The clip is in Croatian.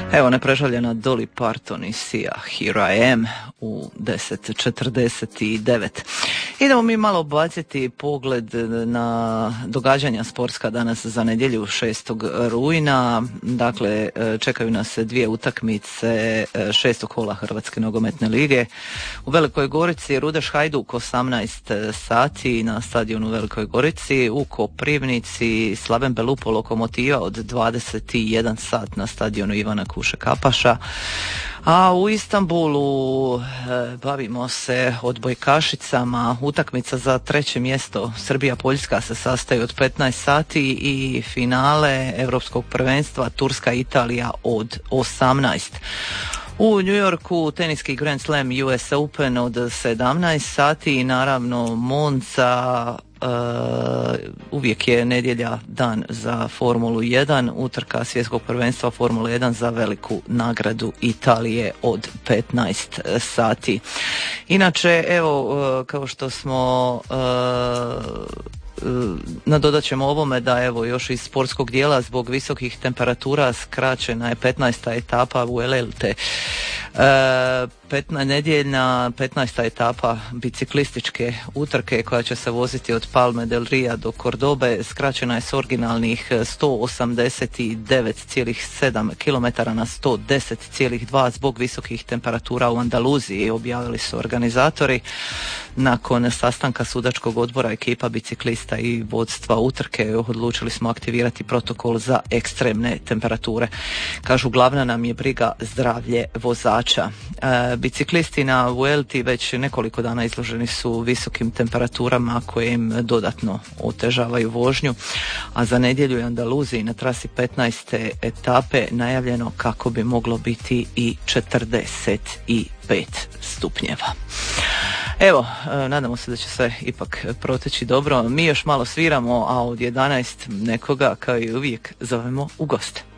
Evo neprežaljena Dolly Parton i Sia, Here I Am u 10:49. Idemo mi malo baciti pogled na događanja sportska danas za nedjelju 6. rujna. Dakle, čekaju nas dvije utakmice 6. kola Hrvatske nogometne lige. U Velikoj Gorici Rudeš Hajduk 18 sati na stadionu u Velikoj Gorici. U Koprivnici Slaven Belupo Lokomotiva od 21 sat na stadionu Ivana Kuše Kapaša. A u Istanbulu bavimo se odbojkašicama. Utakmica za 3. mjesto Srbija-Poljska se sastoji od 15 sati i finale Europskog prvenstva Turska-Italija od 18. U New Yorku teniski Grand Slam US Open od 17 sati i naravno Monza. Uvijek je nedjelja dan za Formulu 1, utrka svjetskog prvenstva Formula 1 za veliku nagradu Italije od 15 sati. Inače, evo, kao što smo nadodat ćemo ovome da evo još iz sportskog dijela zbog visokih temperatura skraćena je 15. etapa u Elelte. Nedjeljna 15. etapa biciklističke utrke koja će se voziti od Palme del Ria do Cordobe skraćena je s originalnih 189,7 km na 110,2 zbog visokih temperatura u Andaluziji, objavili su organizatori. Nakon sastanka sudačkog odbora ekipa biciklista i vodstva utrke odlučili smo aktivirati protokol za ekstremne temperature. Kažu, glavna nam je briga zdravlje vozača. Biciklisti na Vuelti već nekoliko dana izloženi su visokim temperaturama koje im dodatno otežavaju vožnju, a za nedjelju je Andaluziji na trasi 15. etape najavljeno kako bi moglo biti i 45 stupnjeva. Evo, nadamo se da će sve ipak proteći dobro. Mi još malo sviramo, a od 11 nekoga kao i uvijek zovemo u goste.